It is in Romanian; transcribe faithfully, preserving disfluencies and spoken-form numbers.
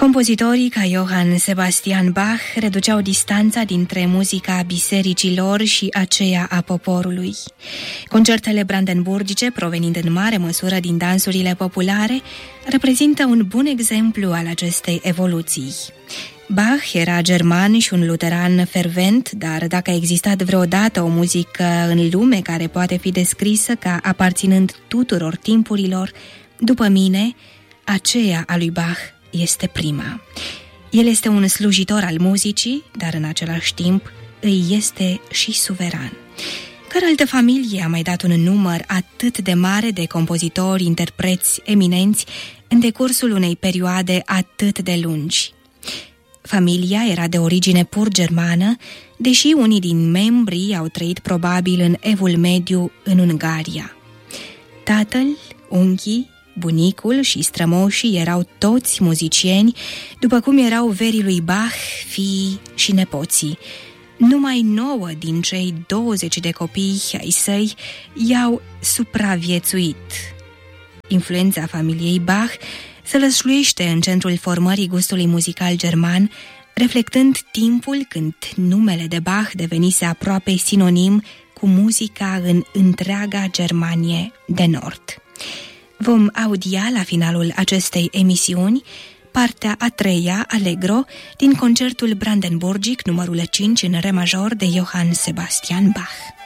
Compozitorii ca Johann Sebastian Bach reduceau distanța dintre muzica bisericilor și aceea a poporului. Concertele brandenburgice, provenind în mare măsură din dansurile populare, reprezintă un bun exemplu al acestei evoluții. Bach era german și un luteran fervent, dar dacă a existat vreodată o muzică în lume care poate fi descrisă ca aparținând tuturor timpurilor, după mine, aceea a lui Bach este prima. El este un slujitor al muzicii, dar în același timp îi este și suveran. Care altă familie a mai dat un număr atât de mare de compozitori, interpreți eminenți în decursul unei perioade atât de lungi? Familia era de origine pur germană, deși unii din membrii au trăit probabil în Evul Mediu, în Ungaria. Tatăl, unchii, bunicul și strămoșii erau toți muzicieni, după cum erau verii lui Bach, fiii și nepoții. Numai nouă din cei douăzeci de copii ai săi i-au supraviețuit. Influența familiei Bach se lășluiește în centrul formării gustului muzical german, reflectând timpul când numele de Bach devenise aproape sinonim cu muzica în întreaga Germanie de Nord. Vom audia la finalul acestei emisiuni partea a treia, Allegro, din concertul brandenburgic numărul cinci în re major de Johann Sebastian Bach.